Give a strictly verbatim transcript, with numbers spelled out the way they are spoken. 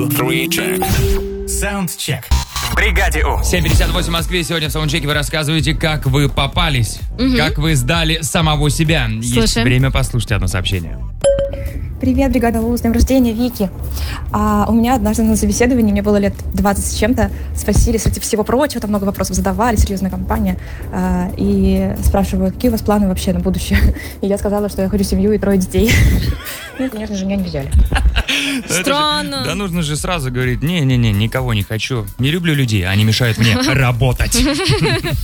Саундчек. В бригаде У. семь пятьдесят восемь в Москве. Сегодня в саундчеке вы рассказываете, как вы попались, угу. как вы сдали самого себя. Слушаем. Есть время послушать одно сообщение. Привет, бригада У, с днем рождения, Вики. А, у меня однажды на собеседовании, мне было лет двадцать с чем-то, спросили среди всего прочего, там много вопросов задавали, серьезная компания, а, и спрашивают, какие у вас планы вообще на будущее. И я сказала, что я хочу семью и трое детей. Ну, конечно же, меня не взяли. Странно. Да нужно же сразу говорить, не-не-не, никого не хочу. Не люблю людей, они мешают мне работать.